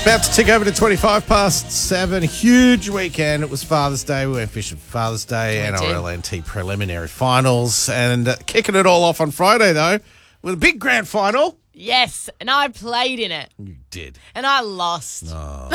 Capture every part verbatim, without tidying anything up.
About to tick over to twenty-five past seven. Huge weekend. It was Father's Day. We went fishing for Father's Day, We N R L did. N T preliminary finals. And uh, kicking it all off on Friday, though, with a big grand final. Yes, and I played in it, You did. and I lost. I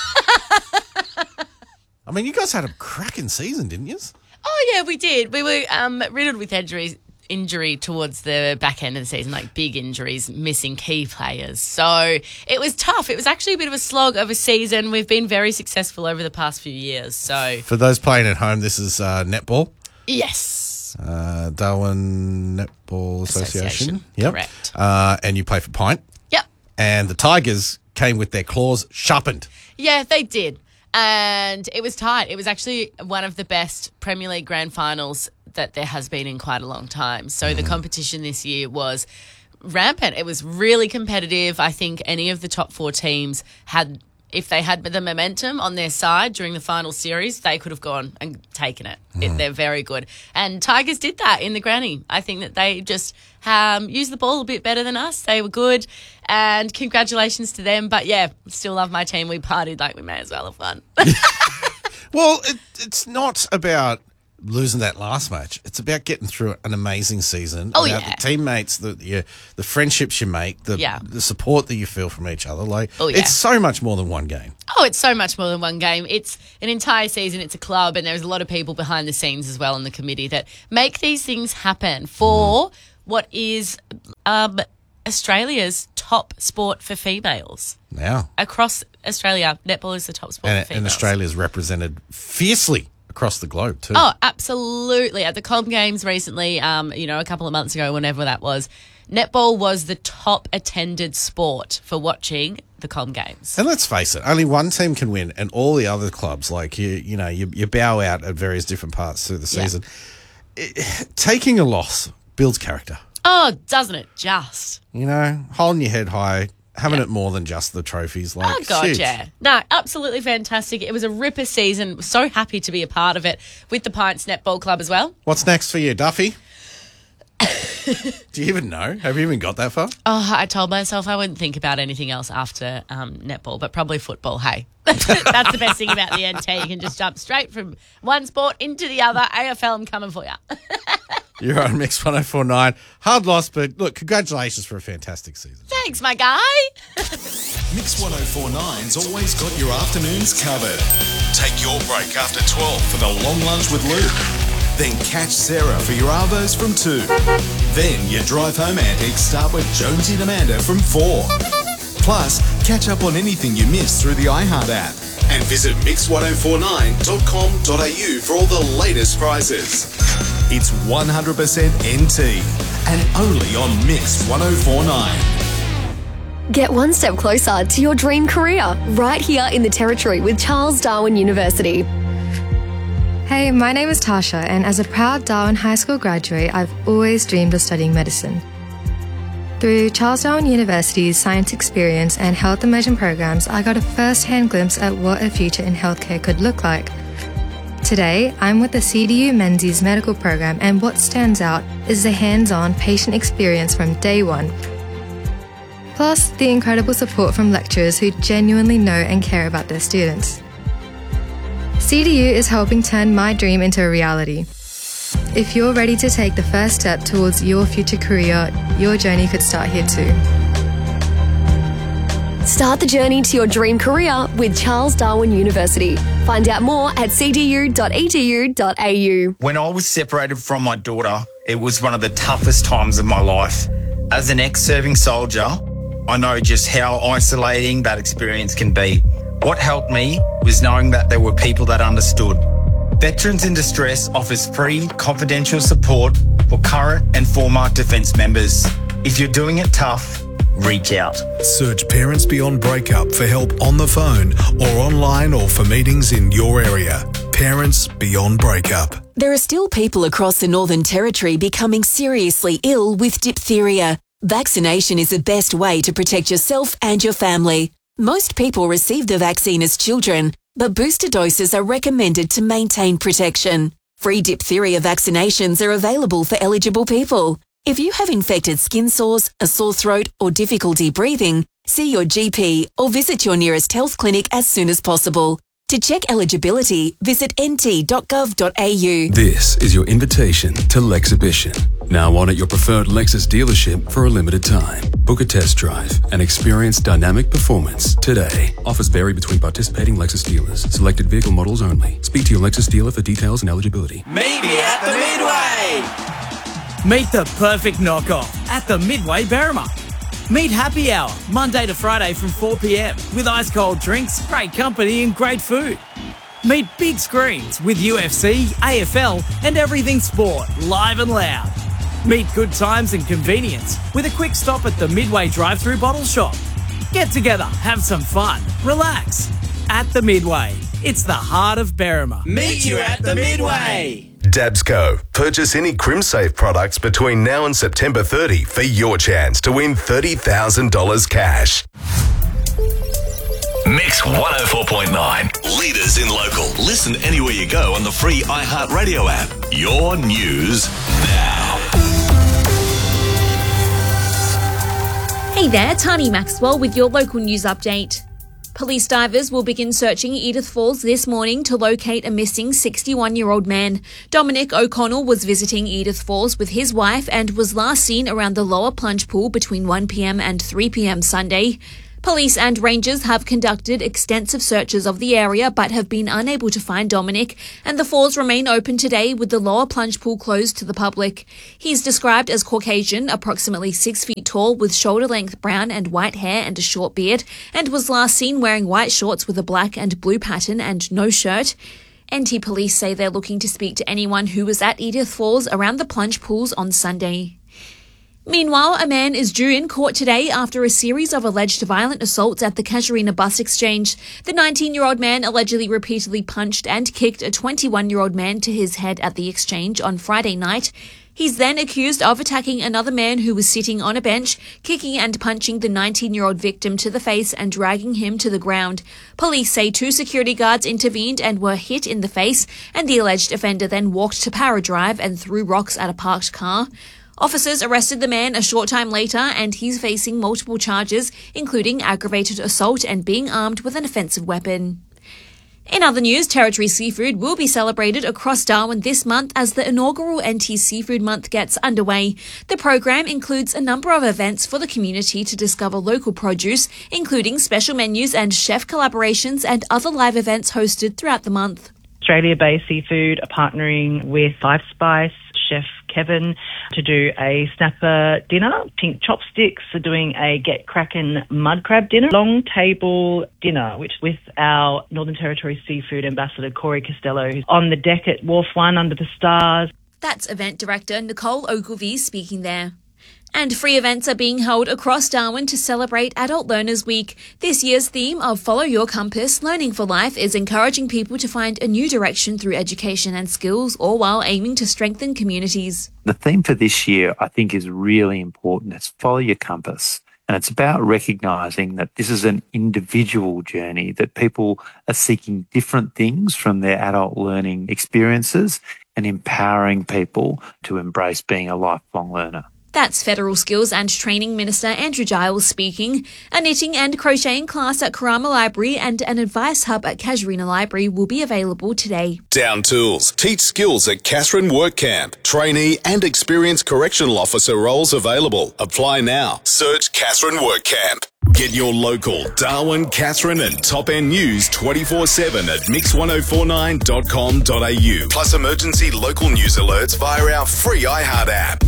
mean, you guys had a cracking season, didn't you? Oh, yeah, we did. We were um, riddled with injuries, injury towards the back end of the season, like big injuries, missing key players. So it was tough. It was actually a bit of a slog of a season. We've been very successful over the past few years. So, For those playing at home, this is uh, netball. yes. Uh, Darwin Netball Association. Association, Yep. correct. Uh, and you play for Pint. Yep. And the Tigers came with their claws sharpened. Yeah, they did. And it was tight. It was actually one of the best Premier League grand finals that there has been in quite a long time. So Mm. the competition this year was rampant. It was really competitive. I think any of the top four teams had, if they had the momentum on their side during the final series, they could have gone and taken it. Mm. it they're very good. And Tigers did that in the granny. I think that they just um, used the ball a bit better than us. They were good. And congratulations to them. But, yeah, still love my team. We partied like we may as well have won. Well, it, it's not about losing that last match. It's about getting through an amazing season. Oh, about yeah. the teammates, the, the the friendships you make, the Yeah. the support that you feel from each other. Like, Oh, yeah. it's so much more than one game. Oh, it's so much more than one game. It's an entire season. It's a club, and there's a lot of people behind the scenes as well in the committee that make these things happen for what is um, Australia's top sport for females. Now, Across Australia, netball is the top sport and, for and females. Australia's represented fiercely across the globe too. Oh, absolutely. At the Com Games recently, um, you know, a couple of months ago, whenever that was, netball was the top attended sport for watching the Com Games. And let's face it, only one team can win, and all the other clubs, like you, you know, you, you bow out at various different parts through the Yeah. season. It, taking a loss builds character. Oh, doesn't it just? You know, holding your head high, having Yeah. it more than just the trophies. Like, Oh, God, shit. yeah. No, absolutely fantastic. It was a ripper season. So happy to be a part of it with the Pints Netball Club as well. What's next for you, Duffy? Do you even know? Have you even got that far? Oh, I told myself I wouldn't think about anything else after um, netball, but probably football. Hey, that's the best thing about the N T. You can just jump straight from one sport into the other. A F L, I'm coming for you. You're on Mix one oh four point nine. Hard loss, but look, congratulations for a fantastic season. Thanks, my guy. Mix one oh four point nine's always got your afternoons covered. Take your break after twelve for the long lunch with Luke. Then catch Sarah for your Arvos from two. Then your drive home antics start with Jonesy and Amanda from four. Plus, catch up on anything you missed through the iHeart app. And visit mix one oh four nine dot com dot a u for all the latest prizes. It's one hundred percent N T and only on Mix one oh four point nine. Get one step closer to your dream career right here in the Territory with Charles Darwin University. Hey, my name is Tasha, and as a proud Darwin High School graduate, I've always dreamed of studying medicine. Through Charles Darwin University's science experience and health immersion programs, I got a first-hand glimpse at what a future in healthcare could look like. Today, I'm with the C D U Menzies medical program, and what stands out is the hands-on patient experience from day one. Plus, the incredible support from lecturers who genuinely know and care about their students. C D U is helping turn my dream into a reality. If you're ready to take the first step towards your future career, your journey could start here too. Start the journey to your dream career with Charles Darwin University. Find out more at c d u dot e d u dot a u. When I was separated from my daughter, it was one of the toughest times of my life. As an ex-serving soldier, I know just how isolating that experience can be. What helped me was knowing that there were people that understood. Veterans in Distress offers free, confidential support for current and former defence members. If you're doing it tough, reach out. Search Parents Beyond Breakup for help on the phone or online or for meetings in your area. Parents Beyond Breakup. There are still people across the Northern Territory becoming seriously ill with diphtheria. Vaccination is the best way to protect yourself and your family. Most people receive the vaccine as children, but booster doses are recommended to maintain protection. Free diphtheria vaccinations are available for eligible people. If you have infected skin sores, a sore throat, or difficulty breathing, See your G P or visit your nearest health clinic as soon as possible. To check eligibility, visit n t dot gov dot a u. This is your invitation to Lexhibition. Now on at your preferred Lexus dealership for a limited time. Book a test drive and experience dynamic performance today. Offers vary between participating Lexus dealers. Selected vehicle models only. Speak to your Lexus dealer for details and eligibility. Meet me at the Midway. Meet the perfect knockoff at the Midway Berrima. Meet Happy Hour, Monday to Friday from four p m with ice-cold drinks, great company and great food. Meet big screens with U F C, A F L and everything sport, live and loud. Meet good times and convenience with a quick stop at the Midway drive-through bottle shop. Get together, have some fun, relax. At the Midway, it's the heart of Berrima. Meet you at the Midway. Dabsco. Purchase any CrimSafe products between now and September thirtieth for your chance to win thirty thousand dollars cash. Mix one oh four point nine. Leaders in local. Listen anywhere you go on the free iHeartRadio app. Your news now. Hey there, Tani Maxwell with your local news update. Police divers will begin searching Edith Falls this morning to locate a missing sixty-one-year-old man. Dominic O'Connell was visiting Edith Falls with his wife and was last seen around the lower plunge pool between one p m and three p m Sunday. Police and rangers have conducted extensive searches of the area but have been unable to find Dominic, and the falls remain open today with the lower plunge pool closed to the public. He's described as Caucasian, approximately six feet tall, with shoulder-length brown and white hair and a short beard, and was last seen wearing white shorts with a black and blue pattern and no shirt. N T police say they're looking to speak to anyone who was at Edith Falls around the plunge pools on Sunday. Meanwhile, a man is due in court today after a series of alleged violent assaults at the Casuarina bus exchange. The nineteen-year-old man allegedly repeatedly punched and kicked a twenty-one-year-old man to his head at the exchange on Friday night. He's then accused of attacking another man who was sitting on a bench, kicking and punching the nineteen-year-old victim to the face and dragging him to the ground. Police say two security guards intervened and were hit in the face, and the alleged offender then walked to Para Drive and threw rocks at a parked car. Officers arrested the man a short time later and he's facing multiple charges, including aggravated assault and being armed with an offensive weapon. In other news, Territory Seafood will be celebrated across Darwin this month as the inaugural N T Seafood Month gets underway. The program includes a number of events for the community to discover local produce, including special menus and chef collaborations and other live events hosted throughout the month. Australia-based seafood are partnering with Five Spice chef Kevin to do a snapper dinner. Pink Chopsticks are doing a Get Crackin' mud crab dinner. Long table dinner, which with our Northern Territory Seafood Ambassador Corey Costello, who's on the deck at Wharf One under the stars. That's event director Nicole Ogilvie speaking there. And free events are being held across Darwin to celebrate Adult Learners Week. This year's theme of Follow Your Compass, Learning for Life, is encouraging people to find a new direction through education and skills, all while aiming to strengthen communities. The theme for this year, I think, is really important. It's Follow Your Compass. And it's about recognising that this is an individual journey, that people are seeking different things from their adult learning experiences and empowering people to embrace being a lifelong learner. That's Federal Skills and Training Minister Andrew Giles speaking. A knitting and crocheting class at Karama Library and an advice hub at Casuarina Library will be available today. Down Tools. Teach skills at Catherine Work Camp. Trainee and experienced correctional officer roles available. Apply now. Search Catherine Work Camp. Get your local Darwin, Catherine and top end news twenty-four seven at mix ten forty-nine dot com dot a u. Plus emergency local news alerts via our free iHeart app.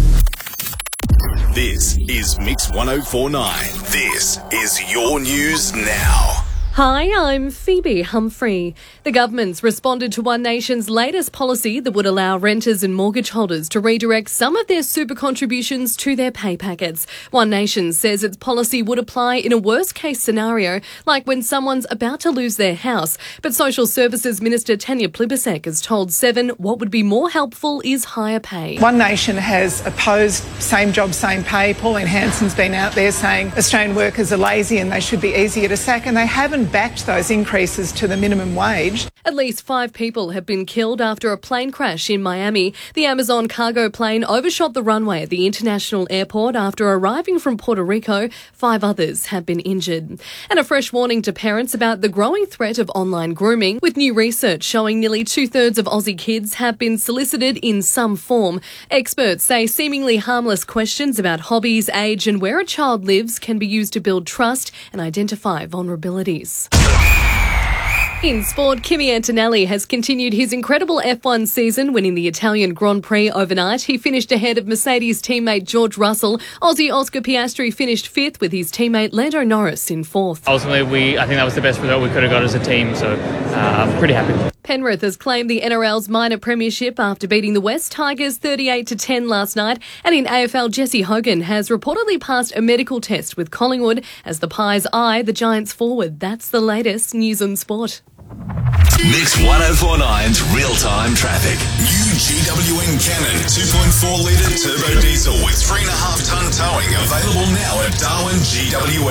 This is Mix ten forty-nine. This is your news now. Hi, I'm Phoebe Humphrey. The government's responded to One Nation's latest policy that would allow renters and mortgage holders to redirect some of their super contributions to their pay packets. One Nation says its policy would apply in a worst-case scenario, like when someone's about to lose their house. But Social Services Minister Tanya Plibersek has told Seven what would be more helpful is higher pay. One Nation has opposed same job, same pay. Pauline Hanson's been out there saying Australian workers are lazy and they should be easier to sack, and they haven't backed those increases to the minimum wage. At least five people have been killed after a plane crash in Miami. The Amazon cargo plane overshot the runway at the international airport after arriving from Puerto Rico. Five others have been injured. And a fresh warning to parents about the growing threat of online grooming, with new research showing nearly two-thirds of Aussie kids have been solicited in some form. Experts say seemingly harmless questions about hobbies, age and where a child lives can be used to build trust and identify vulnerabilities. In sport, Kimi Antonelli has continued his incredible F one season, winning the Italian Grand Prix overnight. He finished ahead of Mercedes teammate George Russell. Aussie Oscar Piastri finished fifth, with his teammate Lando Norris in fourth. Ultimately, we I think that was the best result we could have got as a team, so uh, I'm pretty happy. Penrith has claimed the N R L's minor premiership after beating the West Tigers thirty-eight to ten last night. And in A F L, Jesse Hogan has reportedly passed a medical test with Collingwood as the Pies eye the Giants forward. That's the latest news on sport. Mix ten forty-nine's real-time traffic. New G W N Cannon two point four litre turbo diesel with three and a half tonne towing available now at Darwin G W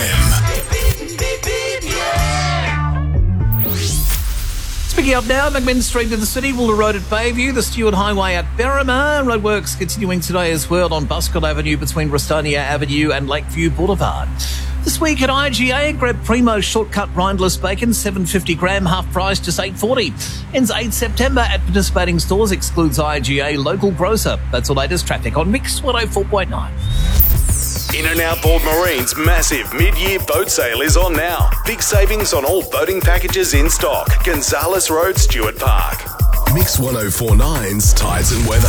M. Speaking up now, McMinn Street in the city, Wooler Road at Bayview, the Stewart Highway at Berrima. Roadworks continuing today as well on Buscott Avenue between Rustonia Avenue and Lakeview Boulevard. This week at I G A, grab Primo shortcut rindless bacon, seven fifty gram, half price, just eight forty. Ends eighth September at participating stores, excludes I G A local grocer. That's the latest traffic on Mix one oh four point nine. In and Outboard Marine's massive mid-year boat sale is on now. Big savings on all boating packages in stock. Gonzales Road, Stewart Park. Mix ten forty-nine's Tides and Weather.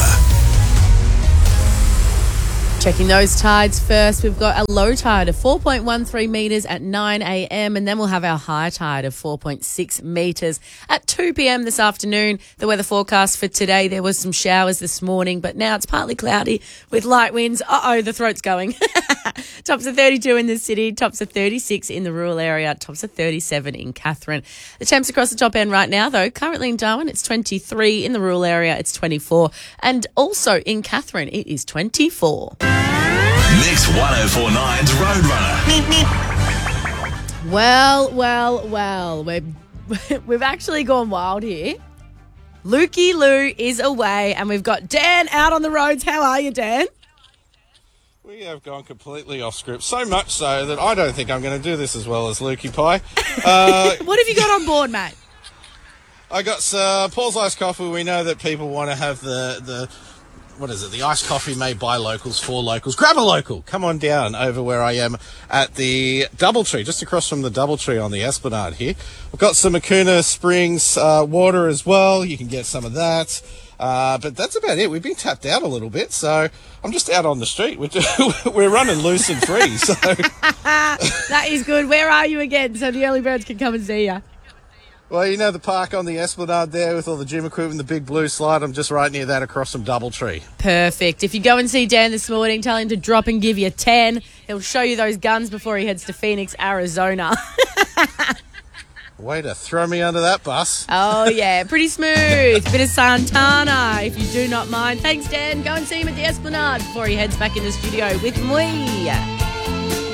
Checking those tides first, we've got a low tide of four point one three metres at nine a m and then we'll have our high tide of four point six metres at two p m this afternoon. The weather forecast for today, there was some showers this morning, but now it's partly cloudy with light winds. Uh-oh, the throat's going. Tops of thirty-two in the city, tops of thirty-six in the rural area, tops of thirty-seven in Katherine. The temps across the top end right now, though, currently in Darwin, it's twenty-three. In the rural area, it's twenty-four. And also in Katherine, it is twenty-four. Mix ten forty-nine's Roadrunner. Well, well, well, we've, we've actually gone wild here. Lukey Lou is away and we've got Dan out on the roads. How are you, Dan? We have gone completely off script, so much so that I don't think I'm going to do this as well as Lukey Pie. Uh, what have you got on board, mate? I got uh, Paul's Iced Coffee. We know that people want to have the... the what is it, the iced coffee made by locals for locals. Grab a local. Come on down over where I am at the Doubletree, just across from the Doubletree on the Esplanade here. We've got some Akuna Springs uh, water as well. You can get some of that. Uh, but that's about it. We've been tapped out a little bit, so I'm just out on the street. We're, we're running loose and free. So that is good. Where are you again so the early birds can come and see you? Well, you know the park on the Esplanade there with all the gym equipment, the big blue slide. I'm just right near that across from Doubletree. Perfect. If you go and see Dan this morning, tell him to drop and give you ten. He'll show you those guns before he heads to Phoenix, Arizona. Way to throw me under that bus. Oh, yeah. Pretty smooth. Bit of Santana, if you do not mind. Thanks, Dan. Go and see him at the Esplanade before he heads back in the studio with me.